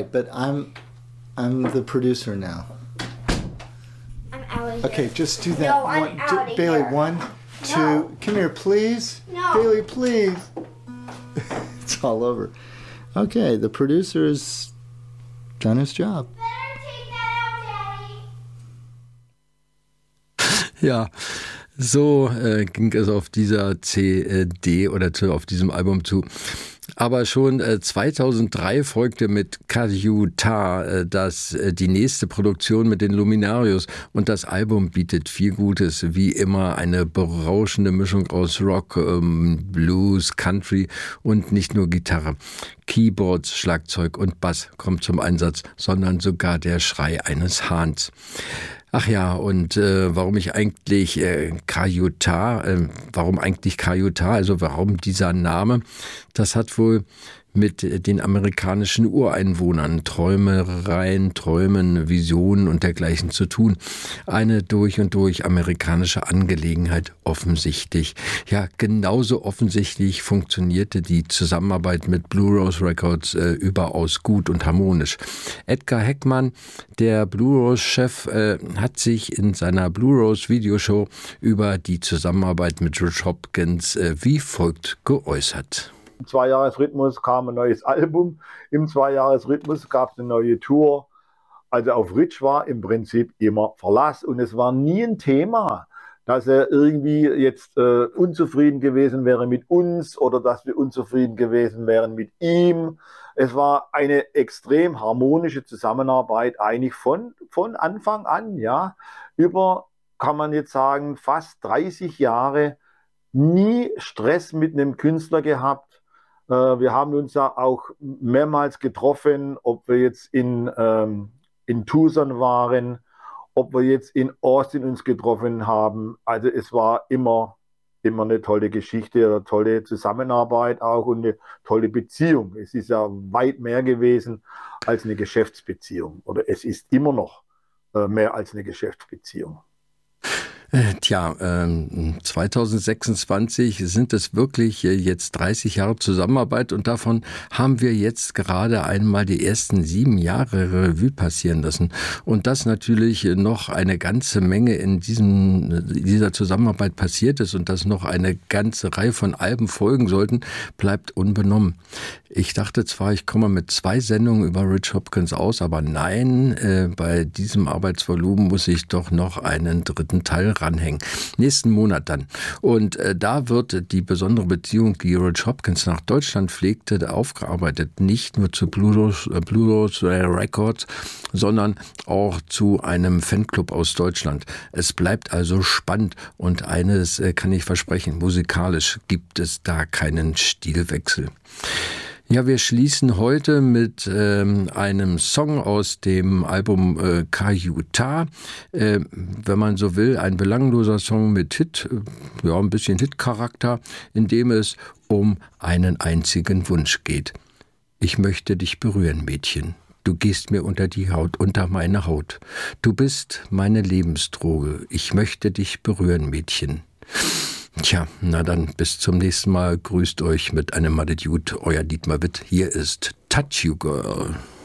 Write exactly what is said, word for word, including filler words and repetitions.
right, but I'm I'm the producer now. I'm out of Okay, here. just do that. No, I'm one, out do, of Bailey, here. one, two. No. Come here, please. No. Bailey, please. It's all over. Okay, the producer's done his job. Better take that out, Daddy. Ja, so äh, ging es auf dieser C D oder zu, auf diesem Album zu. Aber schon äh, zweitausenddrei folgte mit Kayuta äh, das, äh, die nächste Produktion mit den Luminarios und das Album bietet viel Gutes, wie immer eine berauschende Mischung aus Rock, ähm, Blues, Country und nicht nur Gitarre. Keyboards, Schlagzeug und Bass kommt zum Einsatz, sondern sogar der Schrei eines Hahns. Ach ja, und äh, warum ich eigentlich äh, Kayuta, äh, warum eigentlich Kayuta, also warum dieser Name, das hat wohl mit den amerikanischen Ureinwohnern, Träumereien, Träumen, Visionen und dergleichen zu tun. Eine durch und durch amerikanische Angelegenheit, offensichtlich. Ja, genauso offensichtlich funktionierte die Zusammenarbeit mit Blue Rose Records äh, überaus gut und harmonisch. Edgar Heckmann, der Blue Rose-Chef, äh, hat sich in seiner Blue Rose Videoshow über die Zusammenarbeit mit Rich Hopkins äh, wie folgt geäußert. Im Zweijahresrhythmus kam ein neues Album, im Zweijahresrhythmus gab es eine neue Tour. Also auf Rich war im Prinzip immer Verlass und es war nie ein Thema, dass er irgendwie jetzt äh, unzufrieden gewesen wäre mit uns oder dass wir unzufrieden gewesen wären mit ihm. Es war eine extrem harmonische Zusammenarbeit eigentlich von, von Anfang an, ja, über, kann man jetzt sagen, fast dreißig Jahre, nie Stress mit einem Künstler gehabt. Wir haben uns ja auch mehrmals getroffen, ob wir jetzt in, ähm, in Tucson waren, ob wir jetzt in Austin uns getroffen haben. Also es war immer, immer eine tolle Geschichte, eine tolle Zusammenarbeit auch und eine tolle Beziehung. Es ist ja weit mehr gewesen als eine Geschäftsbeziehung oder es ist immer noch äh, mehr als eine Geschäftsbeziehung. Tja, ähm, zweitausendsechsundzwanzig sind es wirklich jetzt dreißig Jahre Zusammenarbeit und davon haben wir jetzt gerade einmal die ersten sieben Jahre Revue passieren lassen. Und dass natürlich noch eine ganze Menge in diesem, dieser Zusammenarbeit passiert ist und dass noch eine ganze Reihe von Alben folgen sollten, bleibt unbenommen. Ich dachte zwar, ich komme mit zwei Sendungen über Rich Hopkins aus, aber nein, äh, bei diesem Arbeitsvolumen muss ich doch noch einen dritten Teil ranhängen. Nächsten Monat dann. Und äh, da wird die besondere Beziehung, die Rich Hopkins nach Deutschland pflegte, aufgearbeitet. Nicht nur zu Blue Rose, äh, Blue Rose Records, sondern auch zu einem Fanclub aus Deutschland. Es bleibt also spannend und eines äh, kann ich versprechen, musikalisch gibt es da keinen Stilwechsel. Ja, wir schließen heute mit ähm, einem Song aus dem Album äh, Kayuta. Äh, wenn man so will, ein belangloser Song mit Hit, äh, ja, ein bisschen Hit-Charakter, in dem es um einen einzigen Wunsch geht. Ich möchte dich berühren, Mädchen. Du gehst mir unter die Haut, unter meine Haut. Du bist meine Lebensdroge. Ich möchte dich berühren, Mädchen. Tja, na dann bis zum nächsten Mal. Grüßt euch mit einem Madet Jut, euer Dietmar Witt. Hier ist Touch You Girl.